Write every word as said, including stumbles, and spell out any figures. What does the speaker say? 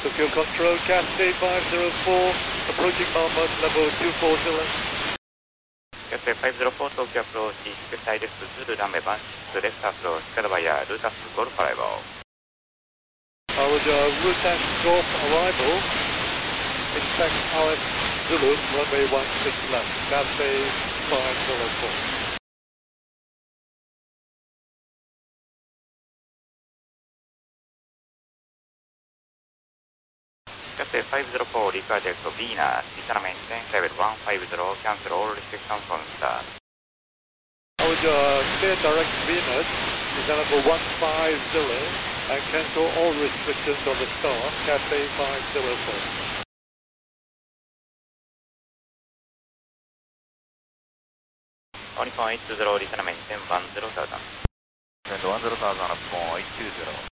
Tokyo Control, Cathay five zero four, approaching Monmouth level two four zero. Cathay five zero four, Tokyo approach, Skyです、Zulu ランウェイワンシックス、レフトアプローチ、カダバヤ、ルータス、ゴルフアライバル。 Our uh, Rutas Golf arrival, inspect Alex Zulu, runway one six left, Cathay five zero four. Cathay five zero four, require direct to Venus, return maintain level one five zero, cancel all restrictions from start. Our uh, clear direct Venus is level one five zero and cancel all restrictions on the star, Cathay five zero four. one point eight two zero, return maintain one zero thousand. one zero thousand, point eight two zero.